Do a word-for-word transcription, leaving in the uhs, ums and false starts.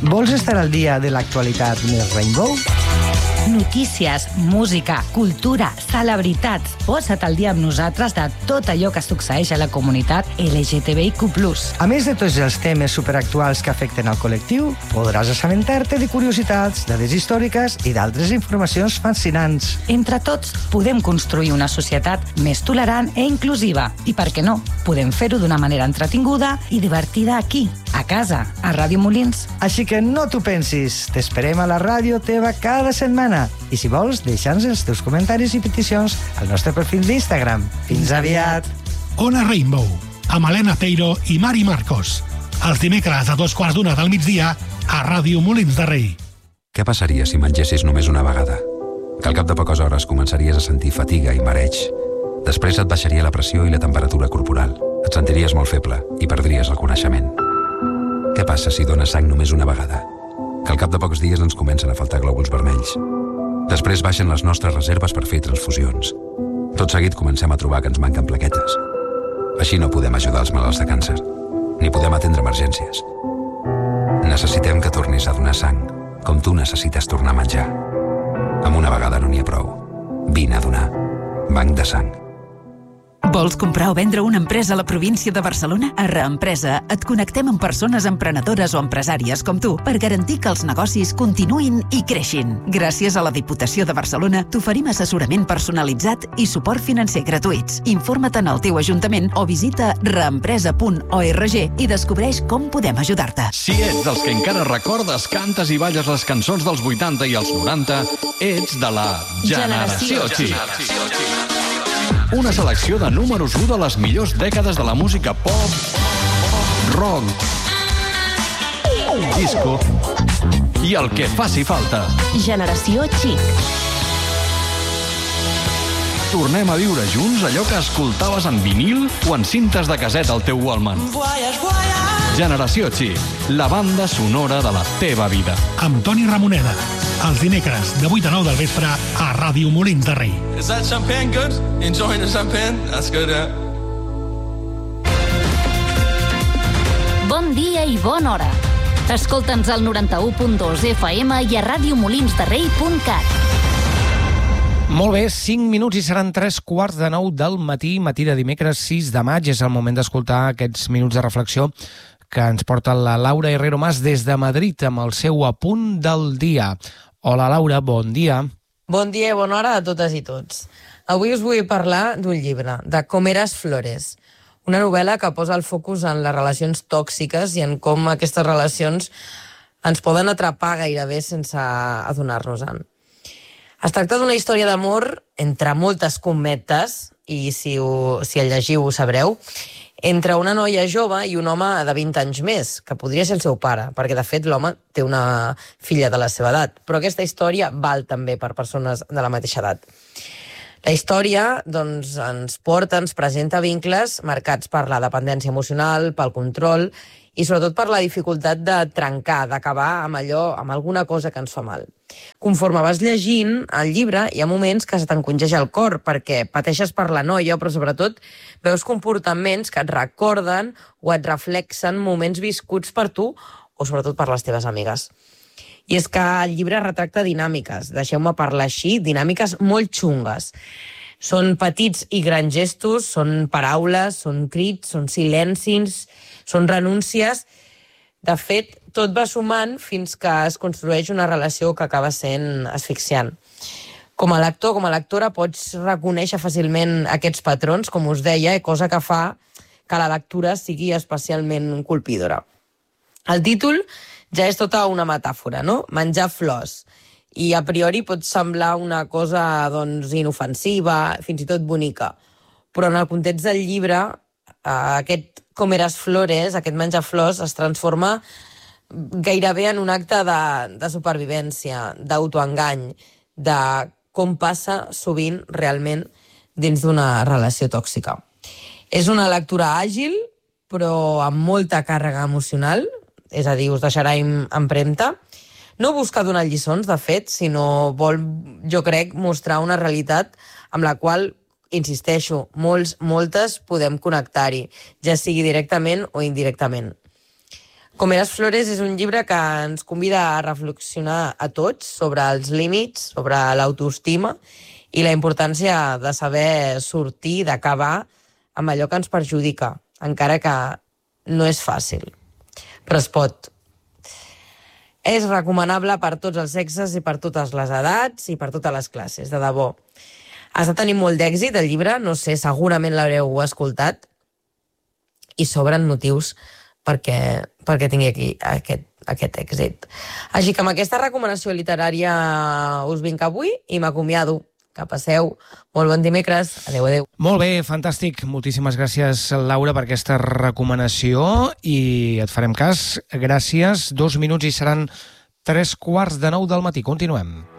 Vols estar al dia de l'actualitat més Rainbow? Notícies, música, cultura, celebritats. Posa't al dia amb nosaltres de tot allò que succeeix a la comunitat L G T B I Q plus. A més de tots els temes superactuals que afecten al col·lectiu, podràs assabentar-te de curiositats, dades històriques i d'altres informacions fascinants. Entre tots, podem construir una societat més tolerant e inclusiva. I per què no? Podem fer-ho d'una manera entretinguda i divertida aquí, a casa, a Ràdio Molins. Així que no t'ho pensis, t'esperem a la ràdio teva cada setmana. I si vols, deixa'ns els teus comentaris i peticions al nostre perfil d'Instagram. Fins aviat! Ona Rainbow, amb Helena Teiro i Mari Marcos. Els dimecres a dos quarts d'una del migdia a Ràdio Molins de Rei. Què passaria si mengessis només una vegada? Que al cap de poques hores començaries a sentir fatiga i mareig. Després et baixaria la pressió i la temperatura corporal. Et sentiries molt feble i perdries el coneixement. Què passa si dones sang només una vegada? Que al cap de pocs dies ens comencen a faltar glòbuls vermells. Després baixen les nostres reserves per fer transfusions. Tot seguit comencem a trobar que ens manquen plaquetes. Així no podem ajudar els malalts de càncer, ni podem atendre emergències. Necessitem que tornis a donar sang, com tu necessites tornar a menjar. Amb una vegada no n'hi ha prou. Vine a donar. Banc de sang. Vols comprar o vendre una empresa a la província de Barcelona? A Reempresa et connectem amb persones emprenedores o empresàries com tu per garantir que els negocis continuïn i creixin. Gràcies a la Diputació de Barcelona t'oferim assessorament personalitzat i suport financer gratuïts. Informa't en el teu ajuntament o visita reempresa punt org i descobreix com podem ajudar-te. Si ets dels que encara recordes, cantes i balles les cançons dels vuitanta i els noranta, ets de la Generació Xic. Una selecció de números u de les millors dècades de la música pop, rock, disco i el que faci falta. Generació Xic. Tornem a viure junts allò que escoltaves en vinil o en cintes de casset al teu Walkman. Generació Xic, la banda sonora de la teva vida. Amb Toni Ramoneda, els dimecres de vuit a nou del vespre a Ràdio Molins de Rei. Is that champagne good? Enjoying the champagne? That's good, eh? Bon dia i bona hora. Escolta'ns al noranta-u punt dos F M i a radiomolinsderrei punt cat. Molt bé, cinc minuts i seran tres quarts de nou del matí, matí de dimecres sis de maig. És el moment d'escoltar aquests minuts de reflexió que ens porta la Laura Herrero Mas des de Madrid amb el seu apunt del dia. Hola, Laura, bon dia. Bon dia i bona hora a totes i tots. Avui us vull parlar d'un llibre, de Comeras Flores, una novel·la que posa el focus en les relacions tòxiques i en com aquestes relacions ens poden atrapar gairebé sense adonar-nos-en. Es tracta d'una història d'amor entre moltes cometes, i si, ho, si el llegiu ho sabreu, entre una noia jove i un home de vint anys més, que podria ser el seu pare, perquè de fet l'home té una filla de la seva edat, però aquesta història val també per persones de la mateixa edat. La història doncs, ens porta, ens presenta vincles marcats per la dependència emocional, pel control i sobretot per la dificultat de trencar, d'acabar amb allò, amb alguna cosa que ens fa mal. Conforme vas llegint el llibre, hi ha moments que se t'encongeja el cor, perquè pateixes per la noia, però sobretot veus comportaments que et recorden o et reflexen moments viscuts per tu o sobretot per les teves amigues. I és que el llibre retracta dinàmiques, deixeu-me parlar així, dinàmiques molt xungues. Són petits i grans gestos, són paraules, són crits, són silencis, són renúncies. De fet, tot va sumant fins que es construeix una relació que acaba sent asfixiant. Com a lector, com a lectora, pots reconèixer fàcilment aquests patrons, com us deia, cosa que fa que la lectura sigui especialment colpidora. El títol ja és tota una metàfora, no? Menjar flors. I a priori pot semblar una cosa doncs, inofensiva, fins i tot bonica. Però en el context del llibre, aquest Comeras Flores, aquest menjar flors, es transforma gairebé en un acte de, de supervivència, d'autoengany, de com passa sovint realment dins d'una relació tòxica. És una lectura àgil, però amb molta càrrega emocional, és a dir, us deixarà empremta. No busca donar lliçons, de fet, sinó vol, jo crec, mostrar una realitat amb la qual, insisteixo, molts, moltes podem connectar-hi, ja sigui directament o indirectament. Comeres Flores és un llibre que ens convida a reflexionar a tots sobre els límits, sobre l'autoestima i la importància de saber sortir, d'acabar amb allò que ens perjudica, encara que no és fàcil, però es pot. És recomanable per tots els sexes i per totes les edats i per totes les classes, de debò. Has de tenir molt d'èxit, el llibre, no sé, segurament l'haureu escoltat, i sobren motius perquè, perquè tingui aquí aquest, aquest èxit. Així que amb aquesta recomanació literària us vinc avui i m'acomiado. Que passeu molt bon dimecres. Adéu, adéu. Molt bé, fantàstic. Moltíssimes gràcies, Laura, per aquesta recomanació i et farem cas. Gràcies. Dos minuts i seran tres quarts de nou del matí. Continuem.